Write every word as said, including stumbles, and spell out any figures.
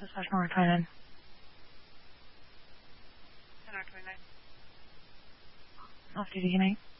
Dispatch Mark twenty-nine. ten R twenty-nine. Off duty, good night.